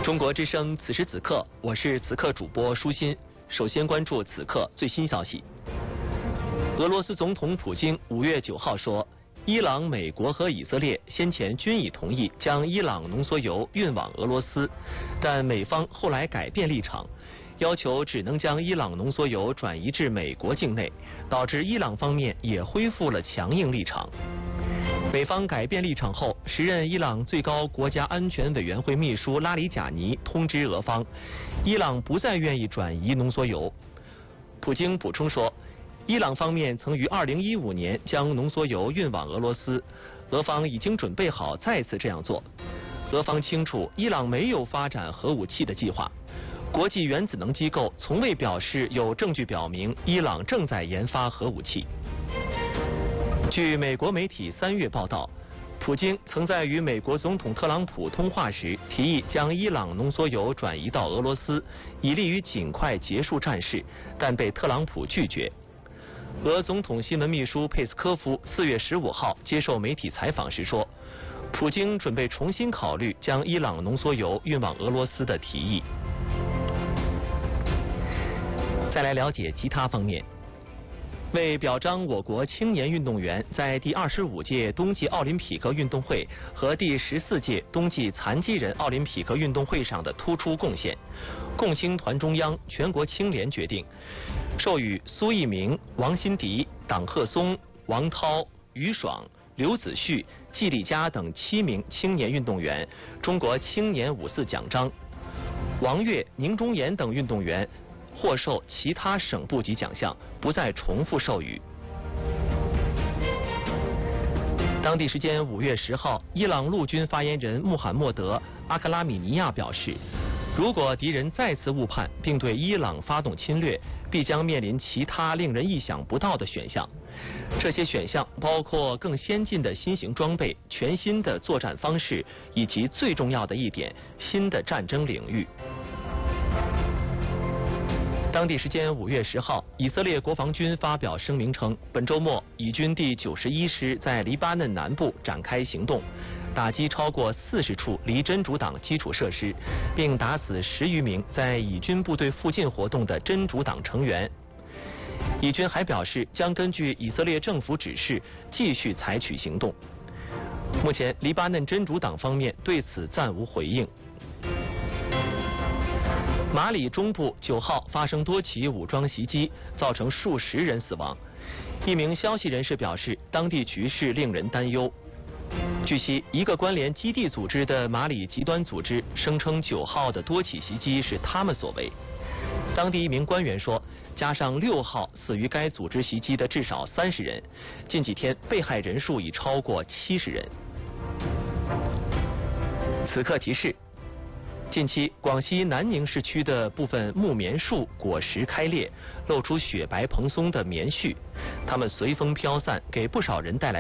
中国之声此时此刻，我是此刻主播舒心。首先关注此刻最新消息。俄罗斯总统普京5月9号说，伊朗、美国和以色列先前均已同意将伊朗浓缩铀运往俄罗斯，但美方后来改变立场，要求只能将伊朗浓缩铀转移至美国境内，导致伊朗方面也恢复了强硬立场。美方改变立场后，时任伊朗最高国家安全委员会秘书拉里贾尼通知俄方，伊朗不再愿意转移浓缩铀。普京补充说，伊朗方面曾于2015年将浓缩铀运往俄罗斯，俄方已经准备好再次这样做。俄方清楚，伊朗没有发展核武器的计划。国际原子能机构从未表示有证据表明伊朗正在研发核武器。据美国媒体3月报道，普京曾在与美国总统特朗普通话时提议将伊朗浓缩铀转移到俄罗斯，以利于尽快结束战事，但被特朗普拒绝。俄总统新闻秘书佩斯科夫4月15号接受媒体采访时说，普京准备重新考虑将伊朗浓缩铀运往俄罗斯的提议。再来了解其他方面。为表彰我国青年运动员在第25届冬季奥林匹克运动会和第14届冬季残疾人奥林匹克运动会上的突出贡献，共青团中央、全国青联决定授予苏翊鸣、王辛迪、党鹤松、王涛、于爽、刘子旭、季丽佳等7名青年运动员中国青年5·4奖章，王悦、宁忠言等运动员获授其他省部级奖项，不再重复授予。当地时间5月10号，伊朗陆军发言人穆罕默德·阿克拉米尼亚表示，如果敌人再次误判并对伊朗发动侵略，必将面临其他令人意想不到的选项。这些选项包括更先进的新型装备、全新的作战方式，以及最重要的一点，新的战争领域。当地时间5月10号，以色列国防军发表声明称，本周末以军第91师在黎巴嫩南部展开行动，打击超过40处离真主党基础设施，并打死10余名在以军部队附近活动的真主党成员。以军还表示，将根据以色列政府指示继续采取行动。目前，黎巴嫩真主党方面对此暂无回应。马里中部9号发生多起武装袭击，造成数十人死亡。一名消息人士表示，当地局势令人担忧。据悉，一个关联基地组织的马里极端组织声称9号的多起袭击是他们所为。当地一名官员说，加上6号死于该组织袭击的至少30人，近几天被害人数已超过70人。此刻提示。近期，广西南宁市区的部分木棉树果实开裂，露出雪白蓬松的棉絮，它们随风飘散，给不少人带来